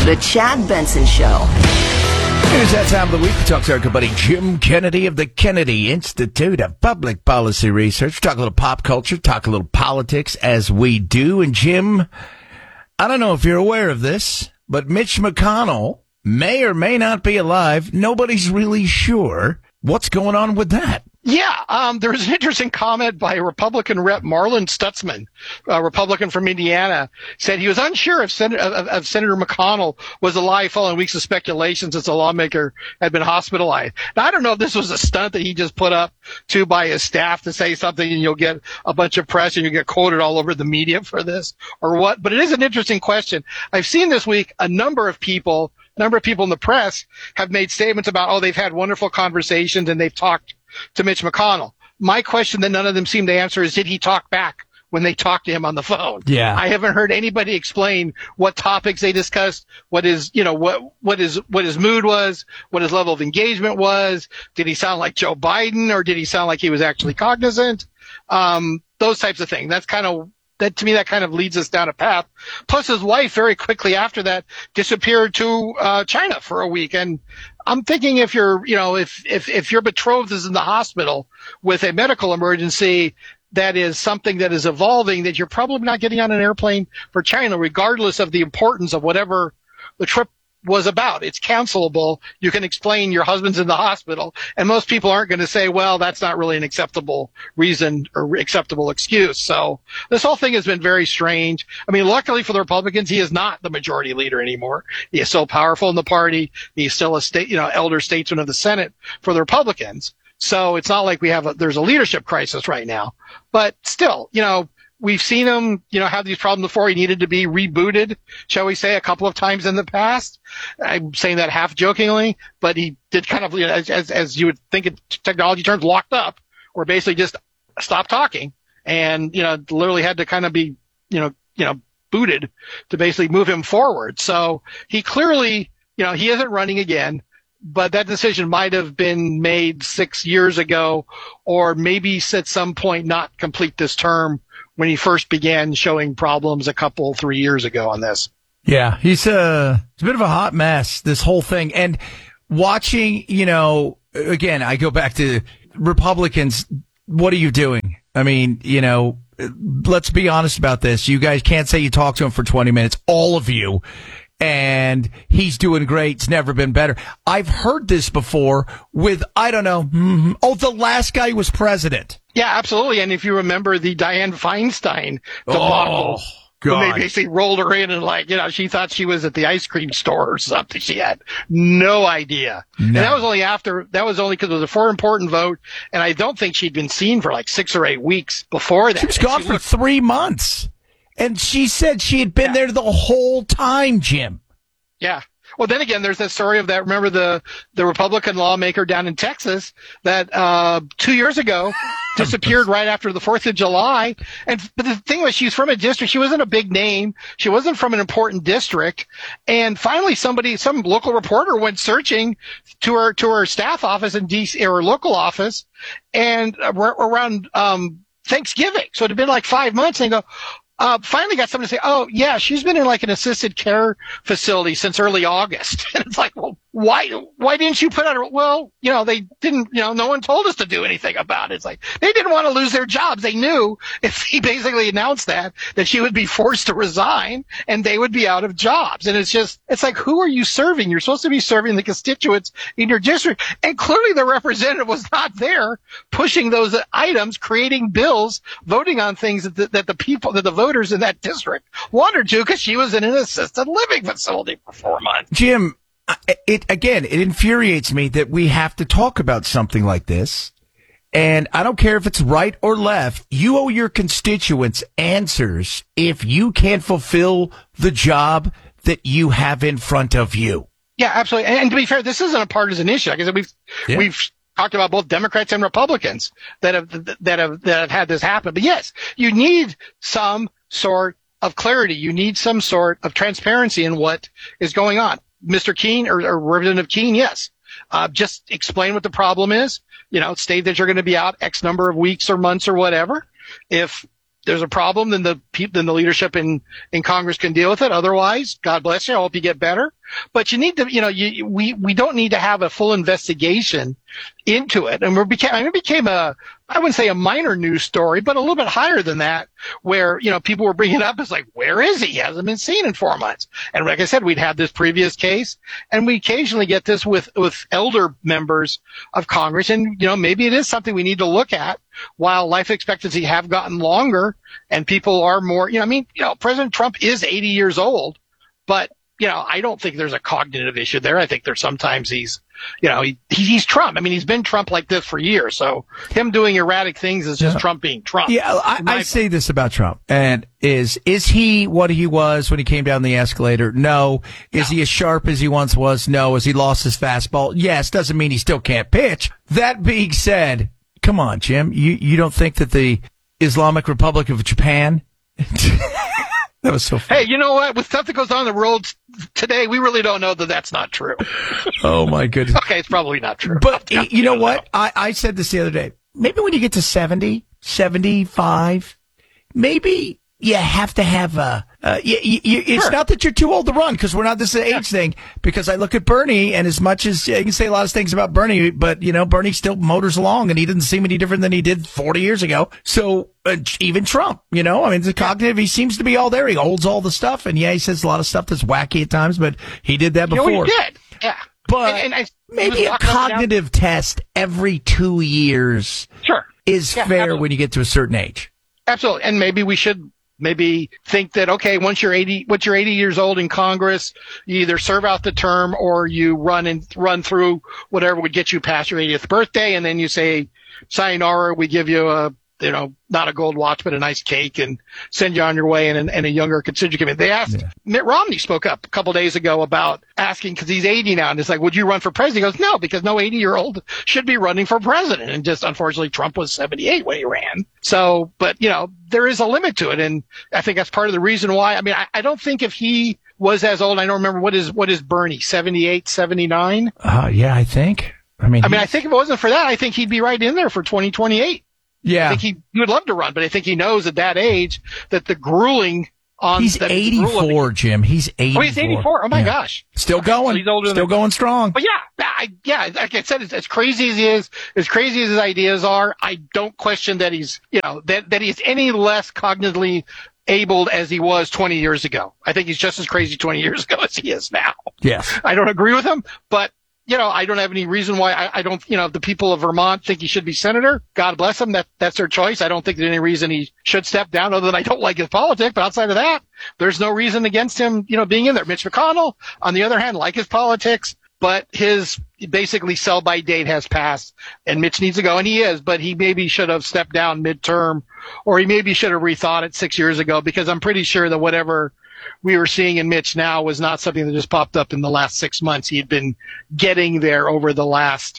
The Chad Benson Show. It is that time of the week to talk to our good buddy Jim Kennedy of the Kennedy Institute of Public Policy Research. Talk a little pop culture, talk a little politics as we do. And Jim, I don't know if you're aware of this, but Mitch McConnell may or may not be alive. Nobody's really sure what's going on with that. Yeah, there was an interesting comment by Republican Rep. Marlin Stutzman, a Republican from Indiana, said he was unsure if Senator McConnell was alive following weeks of speculation since the lawmaker had been hospitalized. Now, I don't know if this was a stunt that he just put up to by his staff to say something and you'll get a bunch of press and you'll get quoted all over the media for this or what, but it is an interesting question. I've seen this week a number of people in the press have made statements about, they've had wonderful conversations and they've talked to Mitch McConnell. My question that none of them seem to answer is, did he talk back when they talked to him on the phone? Yeah. I haven't heard anybody explain what topics they discussed, what his mood was, what his level of engagement was. Did he sound like Joe Biden or did he sound like he was actually cognizant? Those types of things. That to me kind of leads us down a path. Plus his wife very quickly after that disappeared to China for a week. And I'm thinking if your betrothed is in the hospital with a medical emergency that is something that is evolving, that you're probably not getting on an airplane for China, regardless of the importance of whatever the trip was about. It's cancelable. You can explain your husband's in the hospital, and most people aren't going to say, well, that's not really an acceptable reason or acceptable excuse. So this whole thing has been very strange. I mean, luckily for the Republicans, he is not the majority leader anymore. He is so powerful in the party. He's still a elder statesman of the Senate for the Republicans. So it's not like there's a leadership crisis right now, but still, we've seen him, have these problems before. He needed to be rebooted, shall we say, a couple of times in the past. I'm saying that half jokingly, but he did kind of, as you would think in technology terms, locked up, or basically just stopped talking, and literally had to kind of be, booted to basically move him forward. So he clearly, he isn't running again. But that decision might have been made 6 years ago, or maybe at some point not complete this term when he first began showing problems 3 years ago on this. Yeah, it's a bit of a hot mess, this whole thing. And watching, again, I go back to Republicans. What are you doing? I mean, let's be honest about this. You guys can't say you talked to him for 20 minutes, all of you. And he's doing great. It's never been better. I've heard this before with, the last guy who was president. Yeah, absolutely. And if you remember the Dianne Feinstein debacle, when they basically rolled her in and she thought she was at the ice cream store or something. She had no idea. No. And that was only because it was a for important vote. And I don't think she'd been seen for 6 or 8 weeks before that. She was gone for 3 months. And she said she had been there the whole time, Jim. Yeah. Well, then again, there's that story of that. Remember the Republican lawmaker down in Texas that 2 years ago disappeared right after the 4th of July. But the thing was, she's from a district. She wasn't a big name. She wasn't from an important district. And finally, some local reporter went searching to her staff office in DC, or her local office, and around Thanksgiving. So it had been 5 months, and they go, finally got someone to say, oh, yeah, she's been in an assisted care facility since early August. And it's well, why didn't you put out well, they didn't, no one told us to do anything about it. It's they didn't want to lose their jobs. They knew if he basically announced that she would be forced to resign and they would be out of jobs. And it's who are you serving? You're supposed to be serving the constituents in your district. And clearly the representative was not there pushing those items, creating bills, voting on things that the voters in that district wanted to, because she was in an assisted living facility for 4 months. Jim, it infuriates me that we have to talk about something like this. And I don't care if it's right or left. You owe your constituents answers if you can't fulfill the job that you have in front of you. Yeah, absolutely. And to be fair, this isn't a partisan issue. Like I said, we've talked about both Democrats and Republicans that have had this happen. But yes, you need some sort of clarity. You need some sort of transparency in what is going on. Mr. Keene or Representative Keene, yes. Just explain what the problem is. State that you're going to be out X number of weeks or months or whatever. If there's a problem, then the leadership in Congress can deal with it. Otherwise, God bless you. I hope you get better. but you need to, we don't need to have a full investigation into it. And it became I wouldn't say a minor news story, but a little bit higher than that, where, people were bringing it up as like, where is he? He hasn't been seen in 4 months. And like I said, we'd had this previous case, and we occasionally get this with elder members of Congress. And, maybe it is something we need to look at while life expectancy have gotten longer and people are more, President Trump is 80 years old, but, I don't think there's a cognitive issue there. I think there's sometimes he's Trump. I mean, he's been Trump like this for years. So him doing erratic things is just Trump being Trump. Yeah, I say this about Trump. And is he what he was when he came down the escalator? No. Is he as sharp as he once was? No. Has he lost his fastball? Yes. Doesn't mean he still can't pitch. That being said, come on, Jim. You don't think that the Islamic Republic of Japan that was so funny. Hey, you know what? With stuff that goes on in the world today, we really don't know that that's not true. Oh, my goodness. Okay, it's probably not true. But you know what? I said this the other day. Maybe when you get to 70, 75, maybe you have to have it's not that you're too old to run, because we're not, this is an age thing, because I look at Bernie, and as much as you can say a lot of things about Bernie, but Bernie still motors along, and he didn't seem any different than he did 40 years ago. So even Trump, the cognitive, he seems to be all there. He holds all the stuff, and he says a lot of stuff that's wacky at times, but he did that before. He did. Yeah. But maybe a cognitive test every 2 years is fair absolutely. When you get to a certain age. Absolutely. And maybe we should think that, okay, once you're 80 years old in Congress, you either serve out the term or you run through whatever would get you past your 80th birthday. And then you say, sayonara, we give you not a gold watch, but a nice cake, and send you on your way, and a younger constituent committee. They asked, Mitt Romney spoke up a couple days ago about asking, because he's 80 now, and it's like, would you run for president? He goes, no, because no 80-year-old should be running for president. And just unfortunately, Trump was 78 when he ran. So, but, there is a limit to it. And I think that's part of the reason why. I mean, I don't think if he was as old, I don't remember, what is Bernie, 78, 79? Yeah, I think. I think if it wasn't for that, I think he'd be right in there for 2028. Yeah. I think he would love to run, but I think he knows at that age that the grueling on. He's 84, Jim. He's 84. Oh, he's 84. Oh my gosh. Still going. So he's older still going strong. But like I said, as crazy as he is, as crazy as his ideas are, I don't question that he's, that he's any less cognitively abled as he was 20 years ago. I think he's just as crazy 20 years ago as he is now. Yes. I don't agree with him, but I don't have any reason why I don't, the people of Vermont think he should be senator. God bless him. That's their choice. I don't think there's any reason he should step down, other than I don't like his politics. But outside of that, there's no reason against him, being in there. Mitch McConnell, on the other hand, like his politics, but his basically sell-by date has passed, and Mitch needs to go, and he is, but he maybe should have stepped down midterm, or he maybe should have rethought it 6 years ago, because I'm pretty sure that whatever we were seeing in Mitch now was not something that just popped up in the last 6 months. He had been getting there over the last,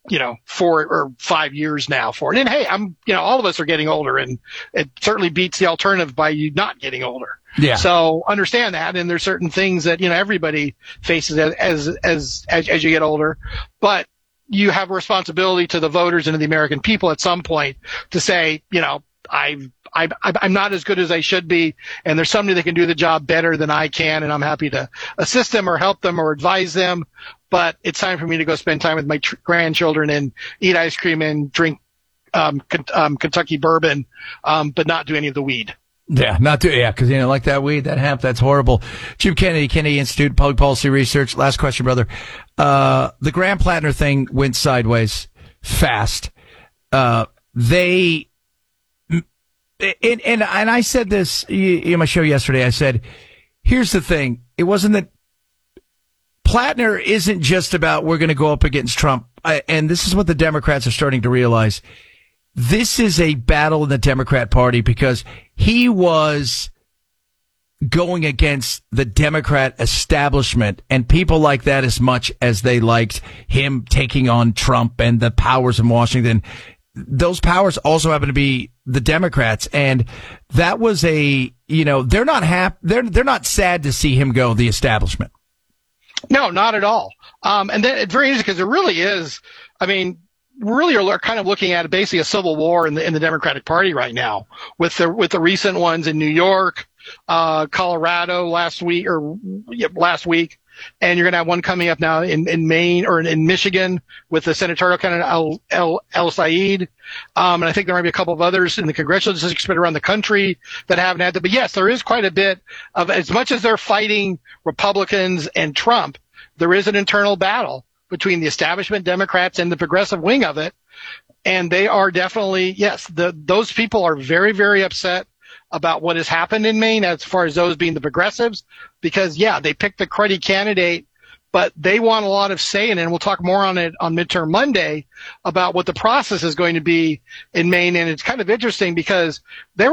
4 or 5 years now for it. And hey, all of us are getting older, and it certainly beats the alternative by you not getting older. Yeah. So understand that. And there's certain things that, everybody faces as you get older, but you have a responsibility to the voters and to the American people at some point to say, I'm not as good as I should be, and there's somebody that can do the job better than I can, and I'm happy to assist them or help them or advise them. But it's time for me to go spend time with my grandchildren and eat ice cream and drink Kentucky bourbon, but not do any of the weed. Yeah, because like that weed, that hemp, that's horrible. Jim Kennedy, Kennedy Institute, Public Policy Research. Last question, brother. The Graham Plattner thing went sideways fast. And I said this in my show yesterday. I said, here's the thing. It wasn't that Plattner isn't just about we're going to go up against Trump. And this is what the Democrats are starting to realize. This is a battle in the Democrat Party, because he was going against the Democrat establishment and people like that as much as they liked him taking on Trump and the powers in Washington. Those powers also happen to be the Democrats, and that was they're not happy. They're not sad to see him go, the establishment. No, not at all. And then it's very interesting, because it really is. I mean, we really are kind of looking at basically a civil war in the Democratic Party right now, with the recent ones in New York, Colorado last week, and you're going to have one coming up now in Maine or in Michigan with the senatorial candidate El Said. And I think there might be a couple of others in the congressional districts spread around the country that haven't had that. But yes, there is quite a bit of, as much as they're fighting Republicans and Trump, there is an internal battle between the establishment Democrats and the progressive wing of it. And they are definitely, yes, those people are very, very upset about what has happened in Maine as far as those being the progressives, because they picked the cruddy candidate, but they want a lot of say in it. And we'll talk more on it on midterm Monday about what the process is going to be in Maine. And it's kind of interesting because there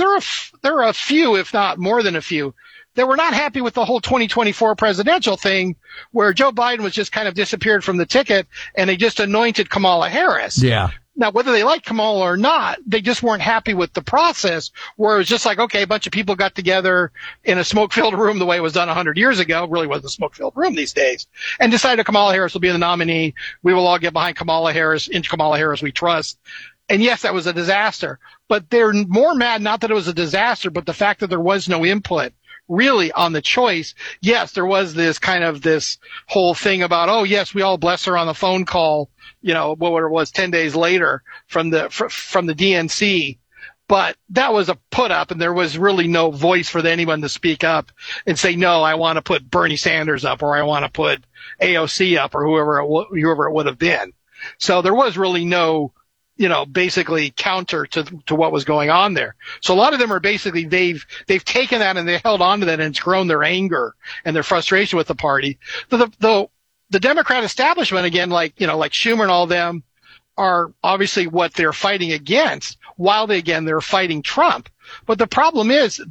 are a few, if not more than a few, that were not happy with the whole 2024 presidential thing where Joe Biden was just kind of disappeared from the ticket and they just anointed Kamala Harris. Yeah. Now, whether they like Kamala or not, they just weren't happy with the process where it was just like, okay, a bunch of people got together in a smoke-filled room the way it was done 100 years ago. It really wasn't a smoke-filled room these days. And decided Kamala Harris will be the nominee. We will all get behind Kamala Harris. In Kamala Harris we trust. And yes, that was a disaster. But they're more mad not that it was a disaster, but the fact that there was no input really on the choice. Yes, there was this whole thing about, oh yes, we all bless her on the phone call, what it was 10 days later from the DNC. But that was a put up and there was really no voice for anyone to speak up and say, no, I want to put Bernie Sanders up or I want to put AOC up or whoever it would have been. So there was really no, basically counter to what was going on there. So a lot of them are basically, they've taken that and they held on to that and it's grown their anger and their frustration with the party. The Democrat establishment, again, like Schumer and all them are obviously what they're fighting against while they're fighting Trump. But the problem is,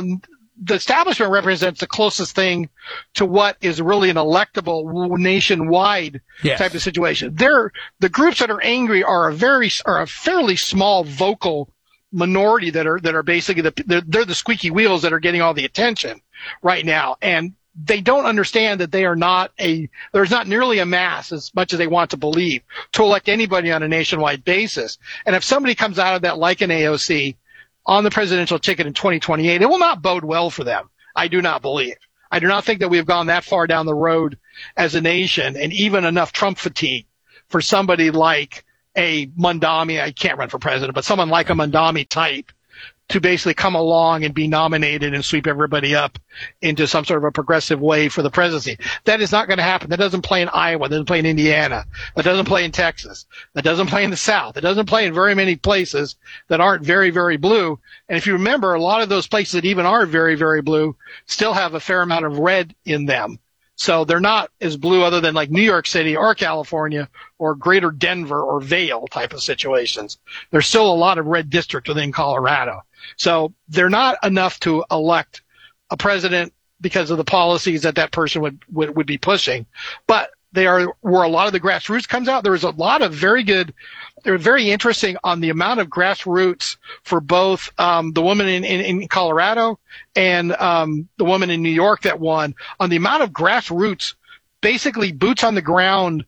the establishment represents the closest thing to what is really an electable nationwide type of situation. The groups that are angry are a fairly small vocal minority that are basically they're the squeaky wheels that are getting all the attention right now. And they don't understand that there's not nearly a mass as much as they want to believe to elect anybody on a nationwide basis. And if somebody comes out of that like an AOC on the presidential ticket in 2028, it will not bode well for them. I do not believe. I do not think that we have gone that far down the road as a nation and even enough Trump fatigue for somebody like a Mondami. I can't run for president, but someone like a Mondami type to basically come along and be nominated and sweep everybody up into some sort of a progressive way for the presidency. That is not going to happen. That doesn't play in Iowa. That doesn't play in Indiana. That doesn't play in Texas. That doesn't play in the South. It doesn't play in very many places that aren't very, very blue. And if you remember, a lot of those places that even are very, very blue still have a fair amount of red in them. So they're not as blue other than like New York City or California or greater Denver or Vail type of situations. There's still a lot of red district within Colorado. So they're not enough to elect a president because of the policies that person would be pushing. But they are where a lot of the grassroots comes out. There was a lot of they're very interesting on the amount of grassroots for both the woman in Colorado and the woman in New York that won, on the amount of grassroots, basically boots on the ground,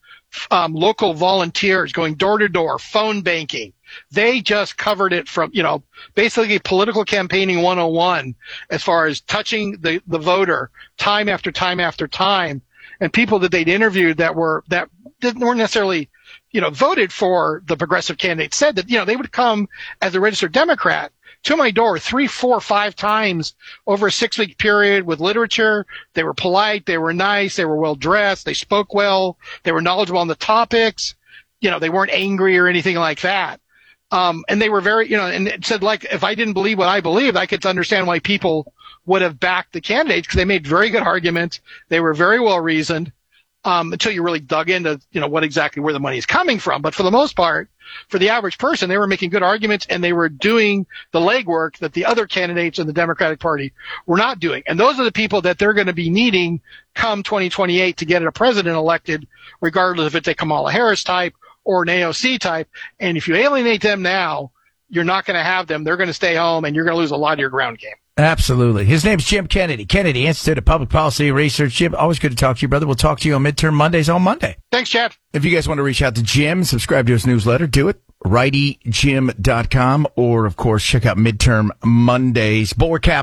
local volunteers going door to door, phone banking. They just covered it from, basically political campaigning 101 as far as touching the voter time after time after time. And people that they'd interviewed that weren't necessarily, voted for the progressive candidate said that, they would come as a registered Democrat to my door 3, 4, 5 times over a 6-week period with literature. They were polite. They were nice. They were well dressed. They spoke well. They were knowledgeable on the topics. They weren't angry or anything like that. And they were very, and it said, like, if I didn't believe what I believed, I could understand why people would have backed the candidates because they made very good arguments. They were very well reasoned, until you really dug into, where the money is coming from. But for the most part, for the average person, they were making good arguments and they were doing the legwork that the other candidates in the Democratic Party were not doing. And those are the people that they're going to be needing come 2028 to get a president elected, regardless if it's a Kamala Harris type or an AOC type. And if you alienate them now, you're not going to have them. They're going to stay home and you're going to lose a lot of your ground game. Absolutely. His name's Jim Kennedy. Kennedy Institute of Public Policy Research. Jim, always good to talk to you, brother. We'll talk to you on Midterm Mondays on Monday. Thanks, Chad. If you guys want to reach out to Jim, subscribe to his newsletter, do it. RightyJim.com, or, of course, check out Midterm Mondays. Bulwark Capital.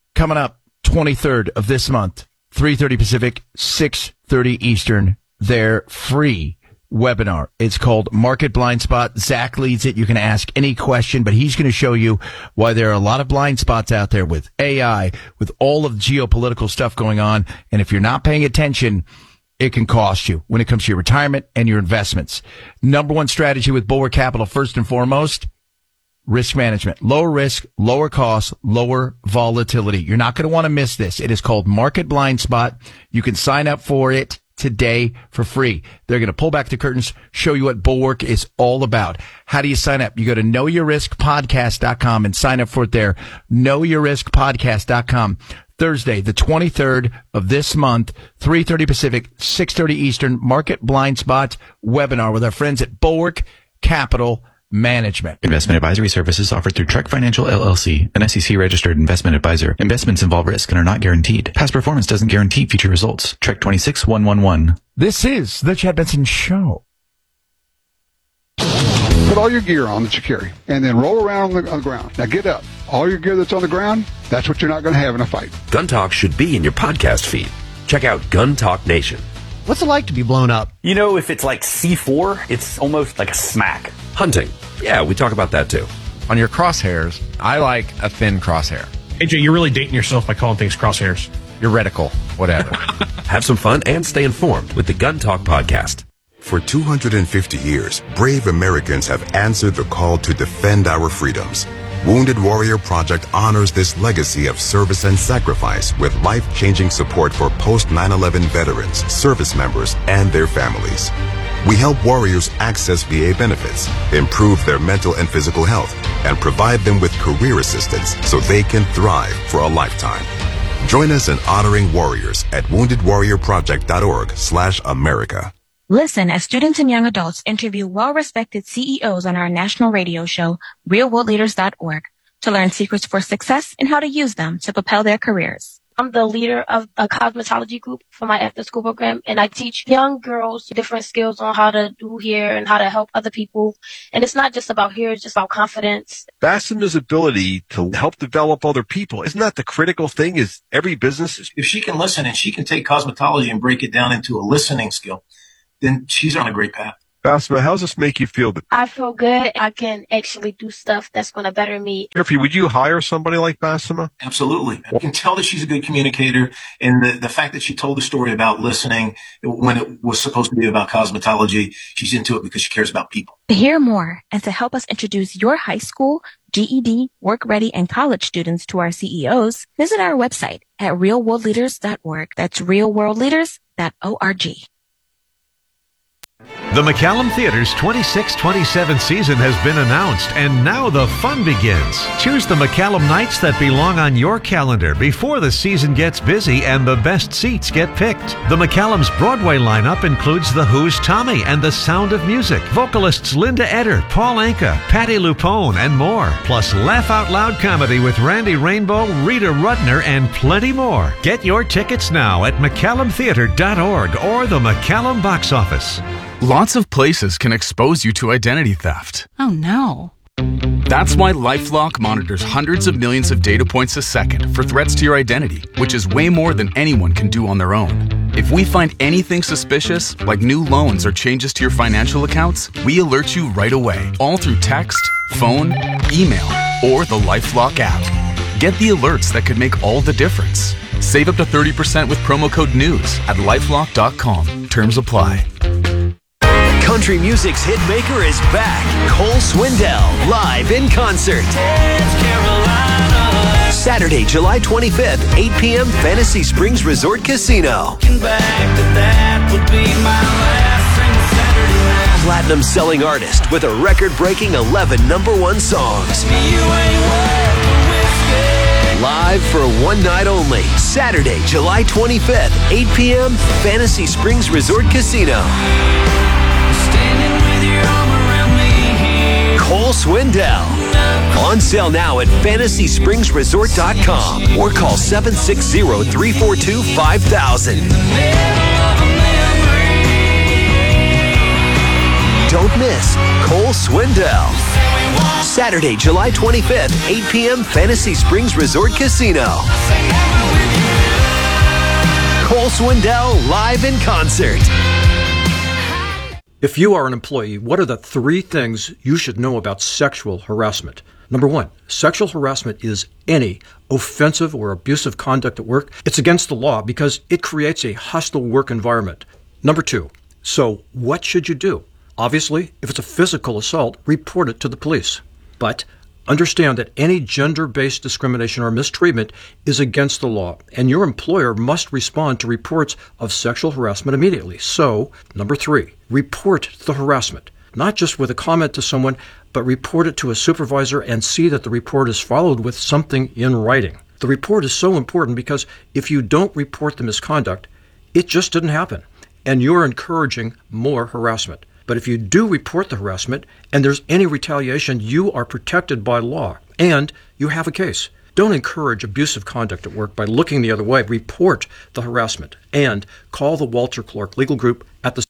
coming up 23rd of this month, 3:30 Pacific, 6:30 Eastern. Their free webinar. It's called Market Blind Spot. Zach leads it. You can ask any question, but he's going to show you why there are a lot of blind spots out there with AI, with all of the geopolitical stuff going on. And if you're not paying attention, it can cost you when it comes to your retirement and your investments. Number one strategy with Bulwark Capital, first and foremost, risk management. Lower risk, lower cost, lower volatility. You're not going to want to miss this. It is called Market Blind Spot. You can sign up for it today for free. They're going to pull back the curtains, show you what Bulwark is all about. How do you sign up? You go to knowyourriskpodcast.com and sign up for it there. Knowyourriskpodcast.com. Thursday, the 23rd of this month, 3:30 Pacific, 6:30 Eastern, Market Blind Spot webinar with our friends at Bulwark Capital Management. Investment advisory services offered through Trek Financial LLC, an SEC-registered investment advisor. Investments involve risk and are not guaranteed. Past performance doesn't guarantee future results. Trek 26111. This is the Chad Benson Show. Put all your gear on that you carry, and then roll around on the ground. Now get up. All your gear that's on the ground, that's what you're not going to have in a fight. Gun Talk should be in your podcast feed. Check out Gun Talk Nation. What's it like to be blown up? You know, if it's like C4, it's almost like a smack. Hunting. Yeah, we talk about that too. On your crosshairs, I like a thin crosshair. AJ, you're really dating yourself by calling things crosshairs. Your reticle, whatever. Have some fun and stay informed with the Gun Talk podcast. For 250 years, brave Americans have answered the call to defend our freedoms. Wounded Warrior Project honors this legacy of service and sacrifice with life-changing support for post-9/11 veterans, service members, and their families. We help warriors access VA benefits, improve their mental and physical health, and provide them with career assistance so they can thrive for a lifetime. Join us in honoring warriors at woundedwarriorproject.org/America. Listen as students and young adults interview well-respected CEOs on our national radio show, realworldleaders.org, to learn secrets for success and how to use them to propel their careers. I'm the leader of a cosmetology group for my after-school program, and I teach young girls different skills on how to do hair and how to help other people. And it's not just about hair, it's just about confidence. Bassema's ability to help develop other people, isn't that the critical thing? Is every business... If she can listen and she can take cosmetology and break it down into a listening skill, then she's on a great path. Bassema, how does this make you feel? I feel good. I can actually do stuff that's going to better me. Jeffrey, would you hire somebody like Bassema? Absolutely. I can tell that she's a good communicator, and the fact that she told the story about listening when it was supposed to be about cosmetology, she's into it because she cares about people. To hear more and to help us introduce your high school, GED, work-ready, and college students to our CEOs, visit our website at realworldleaders.org. That's realworldleaders.org. The McCallum Theater's 26-27 season has been announced, and now the fun begins. Choose the McCallum nights that belong on your calendar before the season gets busy and the best seats get picked. The McCallum's Broadway lineup includes The Who's Tommy and The Sound of Music, vocalists Linda Eder, Paul Anka, Patti LuPone, and more, plus laugh-out-loud comedy with Randy Rainbow, Rita Rudner, and plenty more. Get your tickets now at McCallumtheater.org or the McCallum box office. Lots of places can expose you to identity theft. Oh no. That's why LifeLock monitors hundreds of millions of data points a second for threats to your identity, which is way more than anyone can do on their own. If we find anything suspicious, like new loans or changes to your financial accounts, we alert you right away, all through text, phone, email, or the LifeLock app. Get the alerts that could make all the difference. Save up to 30% with promo code NEWS at LifeLock.com. Terms apply. Country music's hitmaker is back. Cole Swindell, live in concert. Saturday, July 25th, 8 p.m., Fantasy Springs Resort Casino. Platinum-selling artist with a record-breaking 11 #1 songs. Live for one night only. Saturday, July 25th, 8 p.m., Fantasy Springs Resort Casino. Cole Swindell. On sale now at FantasySpringsResort.com or call 760-342-5000. Don't miss Cole Swindell. Saturday, July 25th, 8 p.m., Fantasy Springs Resort Casino. Cole Swindell live in concert. If you are an employee, what are the 3 things you should know about sexual harassment? Number 1, sexual harassment is any offensive or abusive conduct at work. It's against the law because it creates a hostile work environment. Number 2, so what should you do? Obviously, if it's a physical assault, report it to the police. But understand that any gender-based discrimination or mistreatment is against the law, and your employer must respond to reports of sexual harassment immediately. So, number 3, report the harassment. Not just with a comment to someone, but report it to a supervisor and see that the report is followed with something in writing. The report is so important because if you don't report the misconduct, it just didn't happen, and you're encouraging more harassment. But if you do report the harassment and there's any retaliation, you are protected by law and you have a case. Don't encourage abusive conduct at work by looking the other way. Report the harassment and call the Walter Clark Legal Group at the